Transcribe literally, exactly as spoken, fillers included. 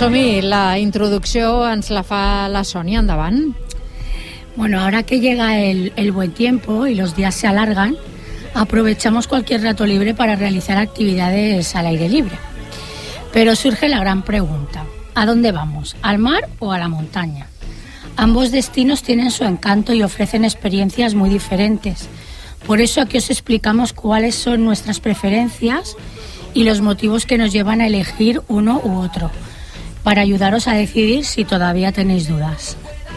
som-hi, la introducció ens la fa la Sònia, endavant. Bueno, ahora que llega el, el buen tiempo y los días se alargan, aprovechamos cualquier rato libre para realizar actividades al aire libre. Pero surge la gran pregunta, ¿a dónde vamos? ¿Al mar o a la montaña? Ambos destinos tienen su encanto y ofrecen experiencias muy diferentes. Por eso aquí os explicamos cuáles son nuestras preferencias y los motivos que nos llevan a elegir uno u otro, para ayudaros a decidir si todavía tenéis dudas.